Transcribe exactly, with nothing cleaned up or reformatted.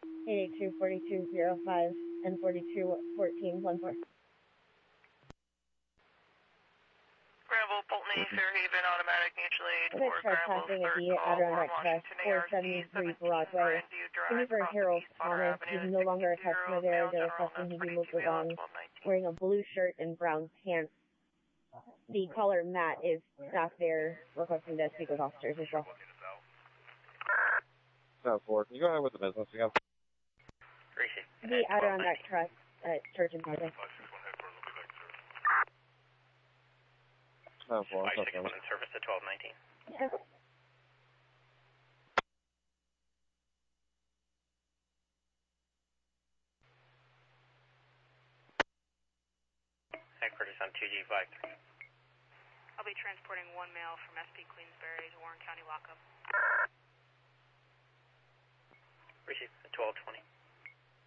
eight eight two, four two zero five and forty-two fourteen one four. Granville, Pulteney, Fairhaven, automatic mutual aid for Granville, third call, Warren Washington, A R C, seventeen, Grandview Drive, for Harold East Potter Thomas. Avenue, He's no longer a sixty-two customer year there. old They're male, requesting he be moved twenty-two male, along, twelve nineteen. wearing a blue shirt and brown pants. The caller, Matt, is not there, requesting to speak with officers as well. South four, can you go ahead with the business again? The Adirondack Trust at Church and Plaza. South four, five six one service to twelve nineteen. Yeah. Headquarters on two G five three. I'll be transporting one male from S P Queensbury to Warren County lockup. Receive twelve twenty.